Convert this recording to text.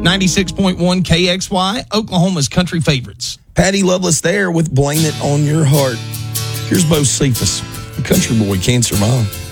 96.1 KXY, Oklahoma's country favorites. Patty Loveless there with Blame It on Your Heart. Here's Bo Cephas. A country boy can't survive.